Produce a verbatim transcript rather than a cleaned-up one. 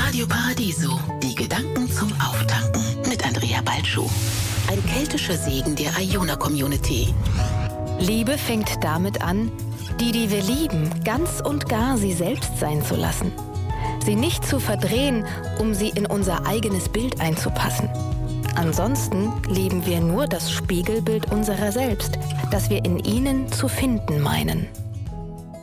Radio Paradiso, die Gedanken zum Auftanken mit Andrea Balschuh. Ein keltischer Segen der Iona-Community. Liebe fängt damit an, die, die wir lieben, ganz und gar sie selbst sein zu lassen. Sie nicht zu verdrehen, um sie in unser eigenes Bild einzupassen. Ansonsten lieben wir nur das Spiegelbild unserer selbst, das wir in ihnen zu finden meinen.